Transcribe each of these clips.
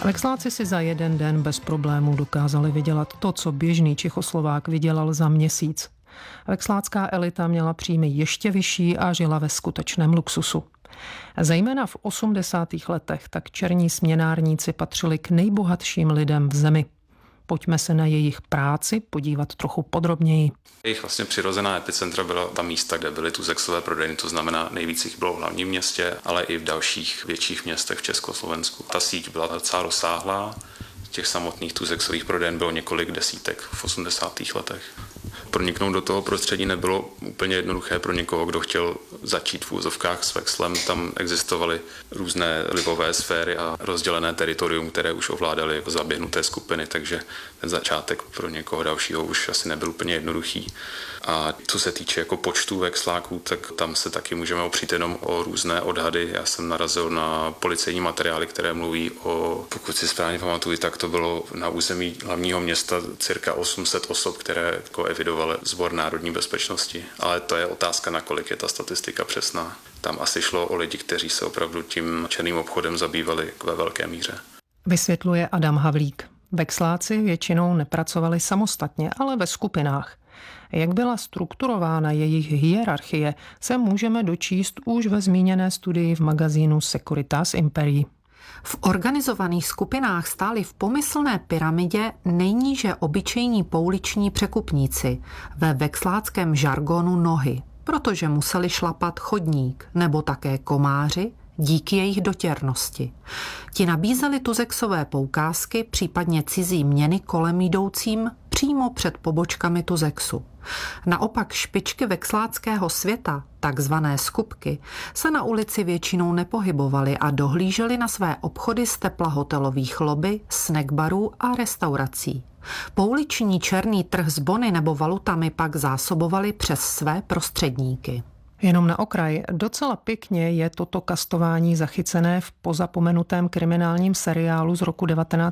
Veksláci si za jeden den bez problémů dokázali vydělat to, co běžný Čechoslovák vydělal za měsíc. Vekslácká elita měla příjmy ještě vyšší a žila ve skutečném luxusu. Zejména v 80. letech tak černí směnárníci patřili k nejbohatším lidem v zemi. Pojďme se na jejich práci podívat trochu podrobněji. Jejich vlastně přirozená epicentra byla ta místa, kde byly tuzexové prodejny, to znamená nejvíc jich bylo v hlavním městě, ale i v dalších větších městech v Československu. Ta síť byla docela rozsáhlá, těch samotných tuzexových prodejen bylo několik desítek v 80. letech. Proniknout do toho prostředí nebylo úplně jednoduché pro někoho, kdo chtěl začít v úzovkách s vexlem. Tam existovaly různé vlivové sféry a rozdělené teritorium, které už ovládaly zaběhnuté skupiny, takže ten začátek pro někoho dalšího už asi nebyl úplně jednoduchý. A co se týče jako počtu vexláků, tak tam se taky můžeme opřít jenom o různé odhady. Já jsem narazil na policejní materiály, které mluví o, pokud si správně pamatuju, tak to bylo na území hlavního města cirka 800 osob, které jako evidovaly Sbor národní bezpečnosti. Ale to je otázka, nakolik je ta statistika přesná. Tam asi šlo o lidi, kteří se opravdu tím černým obchodem zabývali ve velké míře. Vysvětluje Adam Havlík. Veksláci většinou nepracovali samostatně, ale ve skupinách. Jak byla strukturována jejich hierarchie, se můžeme dočíst už ve zmíněné studii v magazínu Securitas Imperii. V organizovaných skupinách stáli v pomyslné pyramidě nejníže obyčejní pouliční překupníci, ve veksláckém žargonu nohy, protože museli šlapat chodník, nebo také komáři, díky jejich dotěrnosti. Ti nabízeli tuzexové poukázky, případně cizí měny kolem jdoucím přímo před pobočkami tuzexu. Naopak špičky veksláckého světa, takzvané skupky, se na ulici většinou nepohybovaly a dohlíželi na své obchody z tepla hotelových lobby, snackbarů a restaurací. Pouliční černý trh s bony nebo valutami pak zásobovali přes své prostředníky. Jenom na okraj, docela pěkně je toto kastování zachycené v pozapomenutém kriminálním seriálu z roku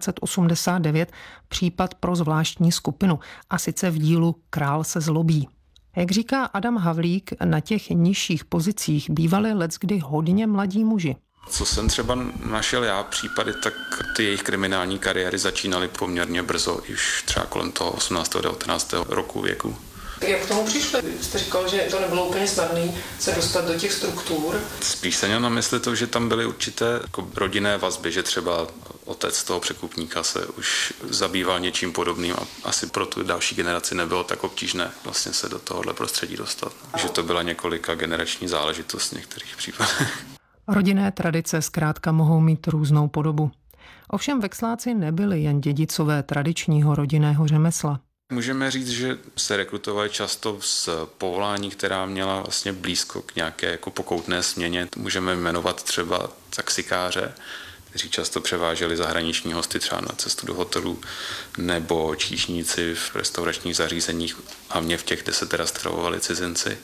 1989 Případ pro zvláštní skupinu, a sice v dílu Král se zlobí. Jak říká Adam Havlík, na těch nižších pozicích bývali leckdy hodně mladí muži. Co jsem třeba našel já případy, tak ty jejich kriminální kariéry začínaly poměrně brzo, už třeba kolem toho 18. 19. roku věku. Jak k tomu přišli? Jste říkal, že to nebylo úplně snadné se dostat do těch struktur. Spíš se měl na mysli to, že tam byly určité jako rodinné vazby, že třeba otec toho překupníka se už zabýval něčím podobným a asi pro tu další generaci nebylo tak obtížné vlastně se do tohohle prostředí dostat. Že to byla několika generační záležitost v některých případech. Rodinné tradice zkrátka mohou mít různou podobu. Ovšem veksláci nebyli jen dědicové tradičního rodinného řemesla. Můžeme říct, že se rekrutovali často z povolání, která měla vlastně blízko k nějaké jako pokoutné směně. Můžeme jmenovat třeba taxikáře, kteří často převáželi zahraniční hosty třeba na cestu do hotelu, nebo číšníci v restauračních zařízeních, hlavně v těch, kde se teda stravovali cizinci.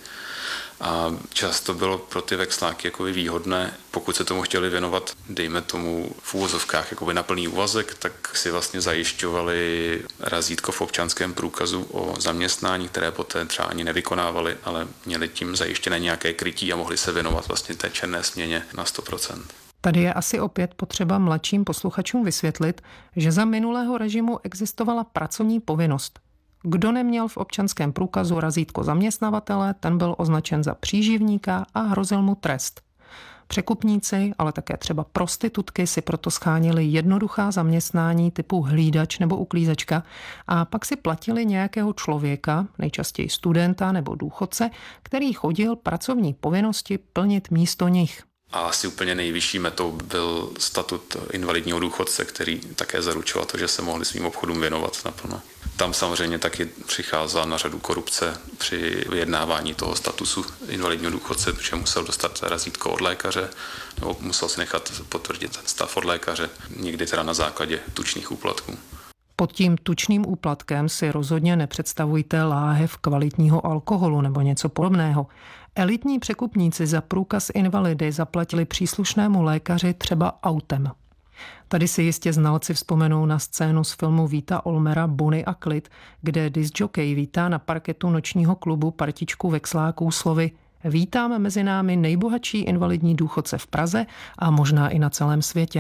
A často bylo pro ty veksláky jakoby výhodné, pokud se tomu chtěli věnovat, dejme tomu v úvozovkách jakoby na plný úvazek, tak si vlastně zajišťovali razítko v občanském průkazu o zaměstnání, které poté třeba ani nevykonávali, ale měli tím zajištěné nějaké krytí a mohli se věnovat vlastně té černé směně na 100%. Tady je asi opět potřeba mladším posluchačům vysvětlit, že za minulého režimu existovala pracovní povinnost. Kdo neměl v občanském průkazu razítko zaměstnavatele, ten byl označen za příživníka a hrozil mu trest. Překupníci, ale také třeba prostitutky si proto schánili jednoduchá zaměstnání typu hlídač nebo uklízečka a pak si platili nějakého člověka, nejčastěji studenta nebo důchodce, který chodil pracovní povinnosti plnit místo nich. A asi úplně nejvyšší metou byl statut invalidního důchodce, který také zaručoval to, že se mohli svým obchodům věnovat naplno. Tam samozřejmě taky přicházela na řadu korupce při vyjednávání toho statusu invalidního důchodce, protože musel dostat razítko od lékaře nebo musel si nechat potvrdit ten stav od lékaře, někdy teda na základě tučných úplatků. Pod tím tučným úplatkem si rozhodně nepředstavujte láhev kvalitního alkoholu nebo něco podobného. Elitní překupníci za průkaz invalidy zaplatili příslušnému lékaři třeba autem. Tady si jistě znalci vzpomenou na scénu z filmu Víta Olmera Bonnie a klid, kde discjockey vítá na parketu nočního klubu partičku veksláků slovy "Vítáme mezi námi nejbohatší invalidní důchodce v Praze a možná i na celém světě."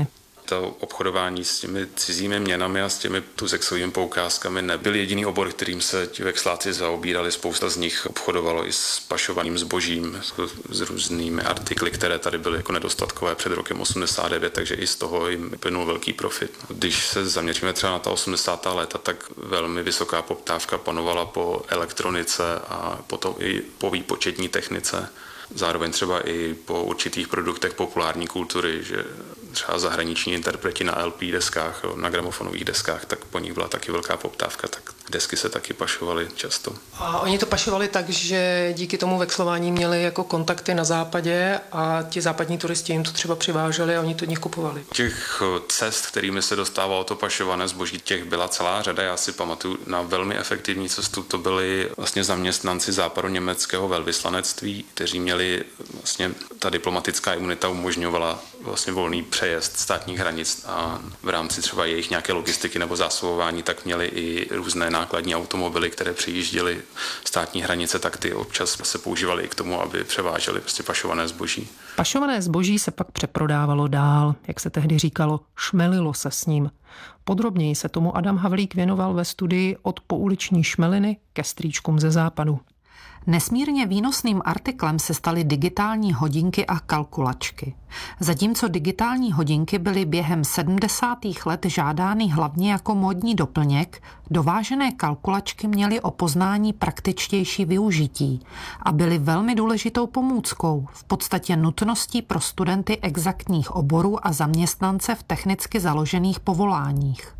to obchodování s těmi cizími měnami a s těmi tuzexovými poukázkami nebyl jediný obor, kterým se ti veksláci zaobírali. Spousta z nich obchodovalo i s pašovaným zbožím, s různými artikly, které tady byly jako nedostatkové před rokem 89, takže i z toho jim plynul velký profit. Když se zaměříme třeba na ta 80. léta, tak velmi vysoká poptávka panovala po elektronice a potom i po výpočetní technice. Zároveň třeba i po určitých produktech populární kultury, že třeba zahraniční interpreti na LP deskách, na gramofonových deskách, tak po nich byla taky velká poptávka, tak desky se taky pašovaly často. A oni to pašovali tak, že díky tomu vekslování měli jako kontakty na západě a ti západní turisti jim to třeba přiváželi a oni to od nich kupovali. Těch cest, kterými se dostávalo to pašované zboží, těch byla celá řada. Já si pamatuju na velmi efektivní cestu, to byli vlastně zaměstnanci západoněmeckého velvyslanectví, kteří měli vlastně, ta diplomatická imunita umožňovala vlastně volný přejezd státních hranic a v rámci třeba jejich nějaké logistiky nebo zásobování, tak měli i různé nákladní automobily, které přijížděly státní hranice, tak ty občas se používaly i k tomu, aby převážely prostě pašované zboží. Pašované zboží se pak přeprodávalo dál, jak se tehdy říkalo, šmelilo se s ním. Podrobněji se tomu Adam Havlík věnoval ve studii Od pouliční šmeliny ke strýčkům ze západu. Nesmírně výnosným artiklem se staly digitální hodinky a kalkulačky. Zatímco digitální hodinky byly během 70. let žádány hlavně jako módní doplněk, dovážené kalkulačky měly o poznání praktičtější využití a byly velmi důležitou pomůckou, v podstatě nutností pro studenty exaktních oborů a zaměstnance v technicky založených povoláních.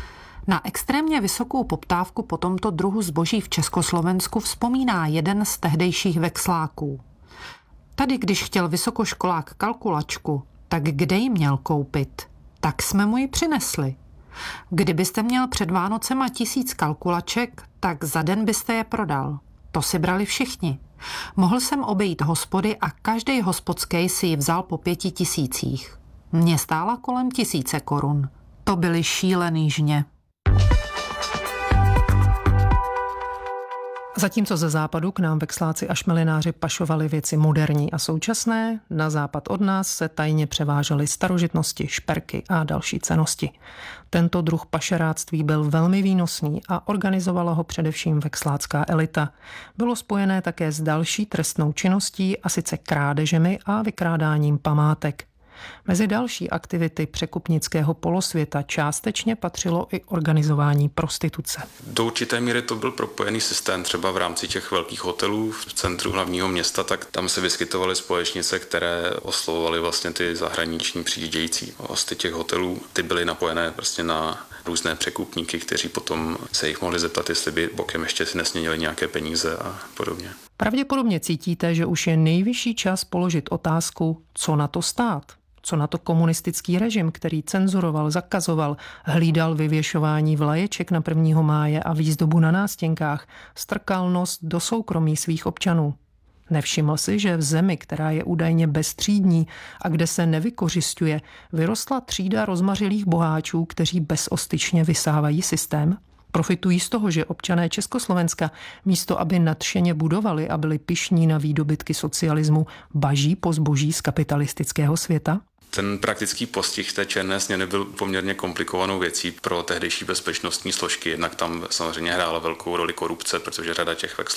Na extrémně vysokou poptávku po tomto druhu zboží v Československu vzpomíná jeden z tehdejších veksláků. Tady, když chtěl vysokoškolák kalkulačku, tak kde ji měl koupit? Tak jsme mu ji přinesli. Kdybyste měl před Vánocema 1000 kalkulaček, tak za den byste je prodal. To si brali všichni. Mohl jsem obejít hospody a každý hospodský si ji vzal po 5000. Mně stála kolem 1000 korun. To byly šílený žně. Zatímco ze západu k nám veksláci a šmelináři pašovali věci moderní a současné, na západ od nás se tajně převážely starožitnosti, šperky a další cennosti. Tento druh pašeráctví byl velmi výnosný a organizovala ho především vekslácká elita. Bylo spojené také s další trestnou činností, a sice krádežemi a vykrádáním památek. Mezi další aktivity překupnického polosvěta částečně patřilo i organizování prostituce. Do určité míry to byl propojený systém, třeba v rámci těch velkých hotelů v centru hlavního města, tak tam se vyskytovaly společnice, které oslovovaly vlastně ty zahraniční přijíždějící hosty těch hotelů. Ty byly napojené prostě na různé překupníky, kteří potom se jich mohli zeptat, jestli by bokem ještě si nesměnili nějaké peníze a podobně. Pravděpodobně cítíte, že už je nejvyšší čas položit otázku, co na to stát. Co na to komunistický režim, který cenzuroval, zakazoval, hlídal vyvěšování vlaječek na 1. máje a výzdobu na nástěnkách, strkal nos do soukromí svých občanů. Nevšiml si, že v zemi, která je údajně beztřídní a kde se nevykořisťuje, vyrostla třída rozmařilých boháčů, kteří bezostyčně vysávají systém? Profitují z toho, že občané Československa místo, aby nadšeně budovali a byli pyšní na výdobytky socialismu, baží po zboží z kapitalistického světa? Ten praktický postih té černé směny byl poměrně komplikovanou věcí pro tehdejší bezpečnostní složky. Jednak tam samozřejmě hrála velkou roli korupce, protože řada těch